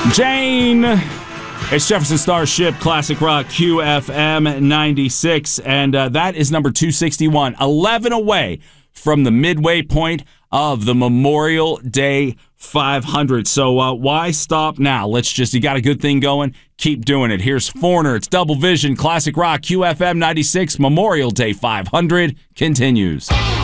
Jane. It's Jefferson Starship, Classic Rock, QFM 96, and that is number 261, 11 away from the midway point of the Memorial Day 500. So why stop now? You got a good thing going, keep doing it. Here's Foreigner, it's Double Vision, Classic Rock, QFM 96, Memorial Day 500 continues.